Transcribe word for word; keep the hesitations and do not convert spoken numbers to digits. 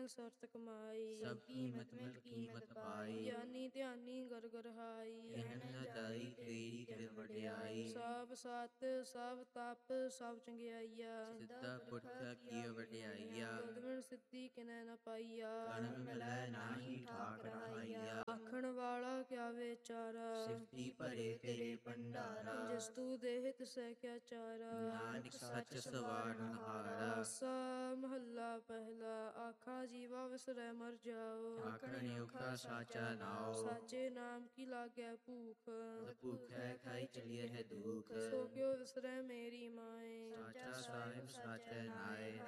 ਸਰਤ ਕਮਾਈ। ਸਭ ਕੀਮਤ ਮਿਲ ਕੀਮਤ ਪਾਈ। ਗਿਆਨੀ ਧਿਆਨੀ ਗੁਰ ਗੁਰਹਾਈ। ਕਹਿ ਨ ਜਾਈ ਤੇਰੀ ਕਿਰਤ ਵਡਿਆਈ। ਸਭ ਸਤ ਸਭ ਤਪ ਸਭ ਚੰਗਿਆਈਆ। ਸਿੱਧਾ ਪੁਰਖਾ ਕੀ ਵਡਿਆਈਆ। ਤੁਧ ਬਿਨ ਸਿੱਧੀ ਕਿਨੈ ਨ ਪਾਈਆ। ਕਣਨ ਮਿਲੈ ਨਾਹੀ ਠਾਕ ਰਹਾਈਆ। ਆਖਣ ਵਾਲਾ ਕਿਆ ਵਿਚਾਰਾ। ਸਿਫਤੀ ਭਰੇ ਤੇਰੇ ਭੰਡਾਰਾ। ਜਿਸ ਤੂ ਦੇਹ ਤਿਸੈ ਕਿਆ ਚਾਰਾ। ਨਾਨਕ ਸੱਚ ਸਵਾਰਨ ਹਾਰਾ। ਆਸਾ ਮਹੱਲਾ ਪਹਿਲਾ। ਆਖਾ ਜੀਵਾ ਵਿਸਰੈ ਮਰ ਜਾਓ। ਆਖਣ ਓਖਾ ਸਾਚਾ ਨਾਉ। ਸਾਚੇ ਨਾਮ ਕੀ ਲਾਗੈ ਭੂਖ। ਭੂਖੈ ਖਾਈ ਚਲੀਐ ਹੈ ਦੁਖ। ਸੋ ਕਿਉ ਵਿਸਰੈ ਮੇਰੀ ਮਾਏ। ਸਾਚਾ ਸਾਹਿਬ ਸਾਚੈ ਨਾਏ।